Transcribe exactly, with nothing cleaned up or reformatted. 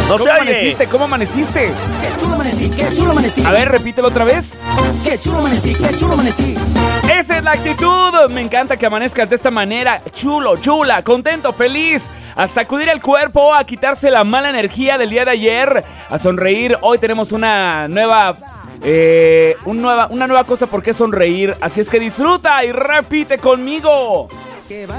No ¿Cómo se oye. amaneciste? ¿Cómo amaneciste? Qué chulo amanecí, qué chulo amanecí. A ver, repítelo otra vez. Qué chulo amanecí, qué chulo amanecí. Esa es la actitud. Me encanta que amanezcas de esta manera. Chulo, chula, contento, feliz. A sacudir el cuerpo, a quitarse la mala energía del día de ayer. A sonreír. Hoy tenemos una nueva... Eh, un nueva, una nueva cosa por qué sonreír. Así es que disfruta y repite conmigo. Que va